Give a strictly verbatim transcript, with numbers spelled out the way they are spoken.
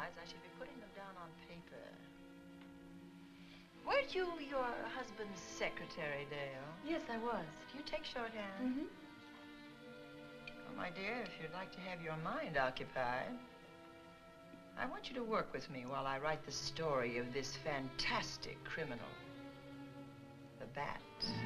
realize I should be putting them down on paper. Weren't you your husband's secretary, Dale? Yes, I was. Do you take shorthand? Mm-hmm. Well, my dear, if you'd like to have your mind occupied, I want you to work with me while I write the story of this fantastic criminal, the Bat.